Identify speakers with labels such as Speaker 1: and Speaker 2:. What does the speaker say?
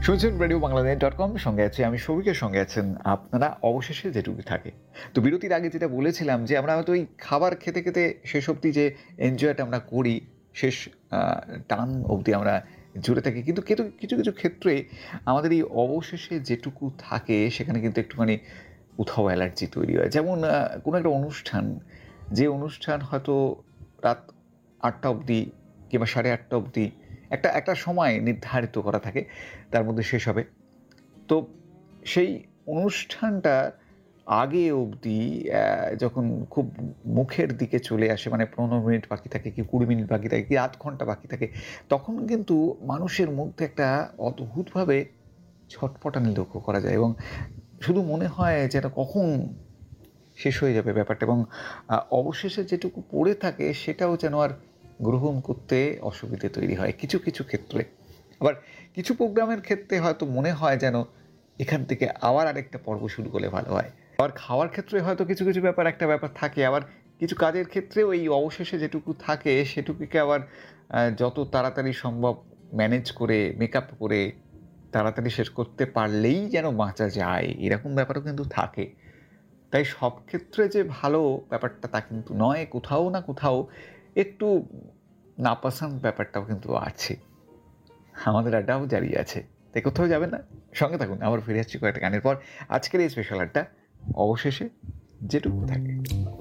Speaker 1: শুনছেন রেডিও বাংলাদেশ.com, সঙ্গে আছি আমি সৌভিকের, সঙ্গে আছেন আপনারা। অবশেষে যেটুকু থাকে। তো বিরতির আগে যেটা বলেছিলাম যে আমরা হয়তো ওই খাবার খেতে খেতে শেষ অবধি যে এনজয়টা আমরা করি, শেষ টান অবধি আমরা জুড়ে থাকি, কিন্তু কিছু কিছু ক্ষেত্রে আমাদের এই অবশেষে যেটুকু থাকে সেখানে কিন্তু একটুখানি কোথাও অ্যালার্জি তৈরি হয়। যেমন কোনো একটা অনুষ্ঠান, যে অনুষ্ঠান হয়তো রাত ৮টা অবধি কিংবা 8:30 অবধি একটা সময় নির্ধারিত করা থাকে, তার মধ্যে শেষ হবে। তো সেই অনুষ্ঠানটা আগে অবধি যখন খুব মুখের দিকে চলে আসে, মানে ১৫ মিনিট বাকি থাকে কি ২০ মিনিট বাকি থাকে কি আধ ঘন্টা বাকি থাকে, তখন কিন্তু মানুষের মধ্যে একটা অদ্ভুতভাবে ছটফটানি লক্ষ্য করা যায় এবং শুধু মনে হয় যেন কখন শেষ হয়ে যাবে ব্যাপারটা, এবং অবশেষে যেটুকু পড়ে থাকে সেটাও যেন আর গ্রহণ করতে অসুবিধে তৈরি হয় কিছু কিছু ক্ষেত্রে। আবার কিছু প্রোগ্রামের ক্ষেত্রে হয়তো মনে হয় যেন এখান থেকে আবার আরেকটা পর্ব শুরু করলে ভালো হয়। আবার খাওয়ার ক্ষেত্রে হয়তো কিছু কিছু একটা ব্যাপার থাকে, আবার কিছু কাজের ক্ষেত্রেও এই অবশেষে যেটুকু থাকে সেটুকুকে আবার যত তাড়াতাড়ি সম্ভব ম্যানেজ করে, মেকআপ করে তাড়াতাড়ি শেষ করতে পারলেই যেন বাঁচা যায়, এরকম ব্যাপারও কিন্তু থাকে। তাই সব ক্ষেত্রে যে ভালো ব্যাপারটা তা কিন্তু নয়, কোথাও না কোথাও একটু নাপসন্দ ব্যাপারটাও কিন্তু আছে। আমাদের আড্ডাও জারি আছে, তাই কোথাও যাবেন না, সঙ্গে থাকুন। আবার ফিরে আসছি কয়েকটা গানের পর। আজকের এই স্পেশাল আড্ডা অবশেষে যেটুকু থাকে।